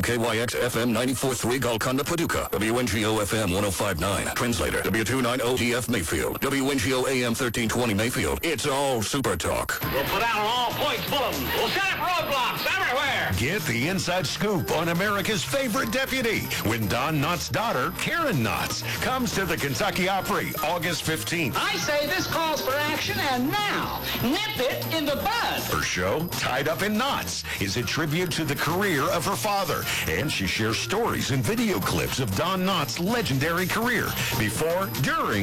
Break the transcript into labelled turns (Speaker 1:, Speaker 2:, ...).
Speaker 1: WKYX FM 94.3 Golconda, Paducah. WNGO FM 105.9. Translator, W290TF Mayfield. WNGO AM 1320 Mayfield. It's all Super Talk.
Speaker 2: We'll put out an all-points bulletin. We'll set up roadblocks everywhere.
Speaker 3: Get the inside scoop on America's favorite deputy when Don Knotts' daughter, Karen Knotts, comes to the Kentucky Opry August 15th.
Speaker 2: I say this calls for action, and now, nip it in the bud.
Speaker 3: Her show, Tied Up in Knots, is a tribute to the career of her father, and she shares stories and video clips of Don Knotts' legendary career before, during,